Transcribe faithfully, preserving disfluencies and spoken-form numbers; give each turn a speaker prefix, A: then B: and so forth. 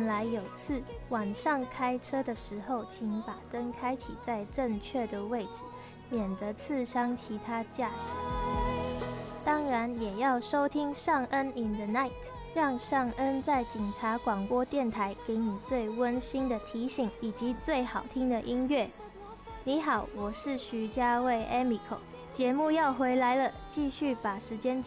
A: 来有刺，晚上开车的时候请把灯开启在正确的位置，免得刺伤其他驾驶。当然也要收听尚恩 in the night， 让尚恩在警察广播电台给你最温馨的提醒以及最好听的音乐。你好，我是徐家卫 Emiko， 节目要回来了，继续把时间交